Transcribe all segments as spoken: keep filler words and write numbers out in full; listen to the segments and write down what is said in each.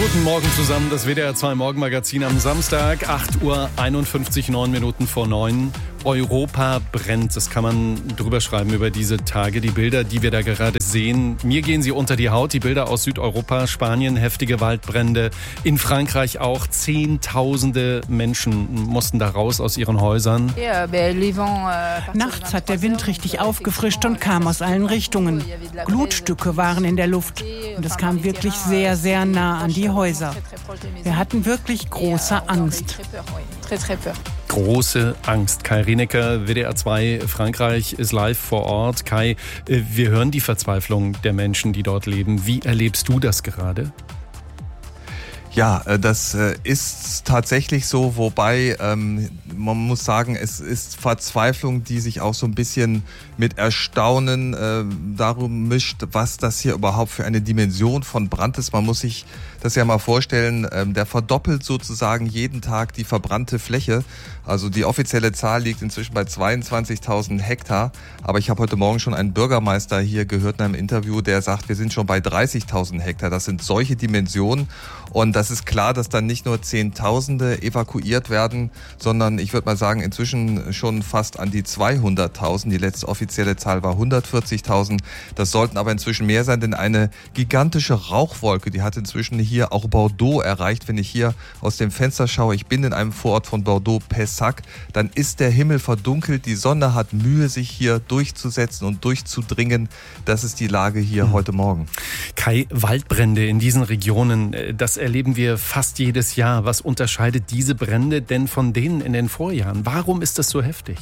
Guten Morgen zusammen, das W D R zwei Morgenmagazin am Samstag, acht Uhr einundfünfzig, neun Minuten vor neun. Europa brennt, das kann man drüber schreiben über diese Tage. Die Bilder, die wir da gerade sehen, mir gehen sie unter die Haut. Die Bilder aus Südeuropa, Spanien, heftige Waldbrände. In Frankreich auch Zehntausende Menschen mussten da raus aus ihren Häusern. Nachts hat der Wind richtig aufgefrischt und kam aus allen Richtungen. Glutstücke waren in der Luft und es kam wirklich sehr, sehr nah an die Häuser. Wir hatten wirklich große Angst. Große Angst. Kai Rinecker, W D R zwei Frankreich ist live vor Ort. Kai, wir hören die Verzweiflung der Menschen, die dort leben. Wie erlebst du das gerade? Ja, das ist tatsächlich so, wobei ähm, man muss sagen, es ist Verzweiflung, die sich auch so ein bisschen mit Erstaunen äh, darum mischt, was das hier überhaupt für eine Dimension von Brand ist. Man muss sich das ja mal vorstellen, ähm, der verdoppelt sozusagen jeden Tag die verbrannte Fläche. Also die offizielle Zahl liegt inzwischen bei zweiundzwanzigtausend Hektar. Aber ich habe heute Morgen schon einen Bürgermeister hier gehört in einem Interview, der sagt, wir sind schon bei dreißigtausend Hektar. Das sind solche Dimensionen. Und das ist klar, dass dann nicht nur Zehntausende evakuiert werden, sondern ich würde mal sagen, inzwischen schon fast an die zweihunderttausend. Die letzte offizielle Zahl war hundertvierzigtausend. Das sollten aber inzwischen mehr sein, denn eine gigantische Rauchwolke, die hat inzwischen hier auch Bordeaux erreicht. Wenn ich hier aus dem Fenster schaue, ich bin in einem Vorort von Bordeaux, Pessac, dann ist der Himmel verdunkelt. Die Sonne hat Mühe, sich hier durchzusetzen und durchzudringen. Das ist die Lage hier hm. heute Morgen. Kai, Waldbrände in diesen Regionen, das erleben wir fast jedes Jahr. Was unterscheidet diese Brände denn von denen in den Vorjahren? Warum ist das so heftig?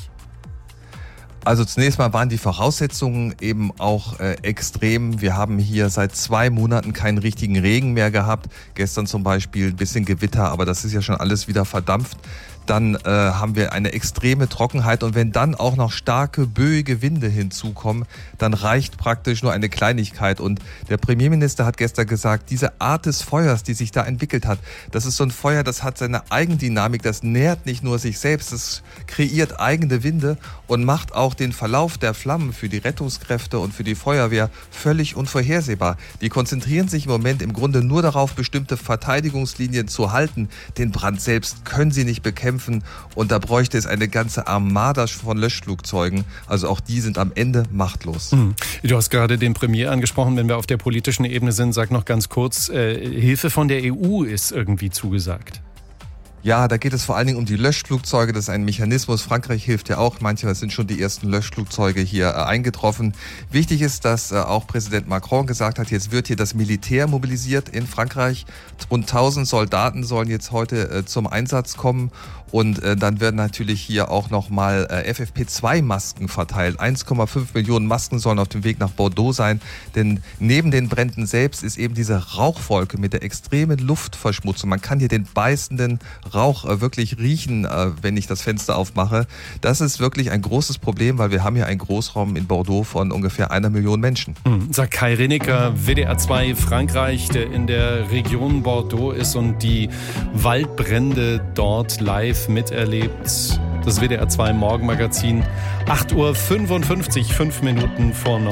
Also zunächst mal waren die Voraussetzungen eben auch äh, extrem. Wir haben hier seit zwei Monaten keinen richtigen Regen mehr gehabt. Gestern zum Beispiel ein bisschen Gewitter, aber das ist ja schon alles wieder verdampft. Dann äh, haben wir eine extreme Trockenheit und wenn dann auch noch starke, böige Winde hinzukommen, dann reicht praktisch nur eine Kleinigkeit. Und der Premierminister hat gestern gesagt, diese Art des Feuers, die sich da entwickelt hat, das ist so ein Feuer, das hat seine Eigendynamik, das nährt nicht nur sich selbst, es kreiert eigene Winde und macht auch den Verlauf der Flammen für die Rettungskräfte und für die Feuerwehr völlig unvorhersehbar. Die konzentrieren sich im Moment im Grunde nur darauf, bestimmte Verteidigungslinien zu halten. Den Brand selbst können sie nicht bekämpfen. Und da bräuchte es eine ganze Armada von Löschflugzeugen. Also auch die sind am Ende machtlos. Hm. Du hast gerade den Premier angesprochen. Wenn wir auf der politischen Ebene sind, sag noch ganz kurz, äh, Hilfe von der E U ist irgendwie zugesagt. Ja, da geht es vor allen Dingen um die Löschflugzeuge. Das ist ein Mechanismus. Frankreich hilft ja auch. Manchmal sind schon die ersten Löschflugzeuge hier äh, eingetroffen. Wichtig ist, dass äh, auch Präsident Macron gesagt hat, jetzt wird hier das Militär mobilisiert in Frankreich. Rund tausend Soldaten sollen jetzt heute äh, zum Einsatz kommen. Und äh, dann werden natürlich hier auch nochmal äh, F F P zwei Masken verteilt. eins Komma fünf Millionen Masken sollen auf dem Weg nach Bordeaux sein. Denn neben den Bränden selbst ist eben diese Rauchwolke mit der extremen Luftverschmutzung. Man kann hier den beißenden Rauch äh, wirklich riechen, äh, wenn ich das Fenster aufmache. Das ist wirklich ein großes Problem, weil wir haben hier einen Großraum in Bordeaux von ungefähr einer Million Menschen. Mhm. Sagt Kai Rinecker, W D R zwei Frankreich, der in der Region Bordeaux ist und die Waldbrände dort live miterlebt. Das W D R zwei Morgenmagazin, acht Uhr fünfundfünfzig, fünf Minuten vor neun.